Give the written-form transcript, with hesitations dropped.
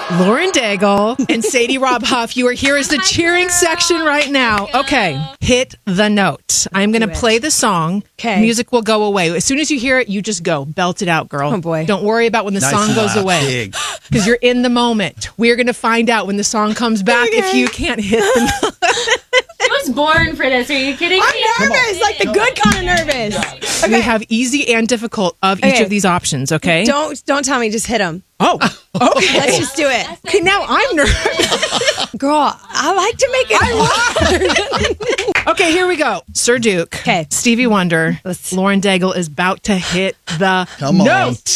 Lauren Daigle and Sadie Robb Huff, you are here as the cheering section right now. Okay, hit the note. I'm going to play the song. Okay. Music will go away. As soon as you hear it, you just go. Belt it out, girl. Oh, boy. Don't worry about when the song goes away. Because you're in the moment. We're going to find out when the song comes back if you can't hit the note. I was born for this. Are you kidding me? I'm nervous, like the good kind of nervous. We have easy and difficult of each of these options, okay? Don't tell me, just hit him. Oh, okay. Let's just do it. Okay, now I'm nervous. Girl, I like to make it hard. Okay, here we go. Sir Duke, Okay. Stevie Wonder, Lauren Daigle is about to hit the Come on. note.